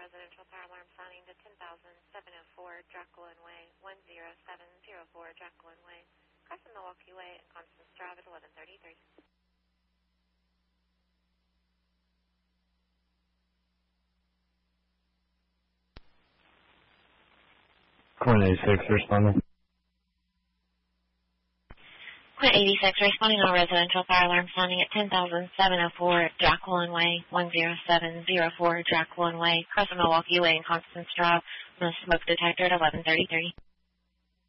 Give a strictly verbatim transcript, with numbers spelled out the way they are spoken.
residential fire alarm sounding to ten thousand seven oh four Jacqueline Way, one zero seven zero four Jacqueline Way, crossing Milwaukee Way and Constance Drive at eleven thirty-three. Quint eighty-six responding. Quint eighty-six responding on residential fire alarm sounding at ten thousand seven oh four Jacqueline Way, one zero seven zero four Jacqueline Way, crossing Milwaukee Way and Constance Drive, on a smoke detector at eleven thirty-three.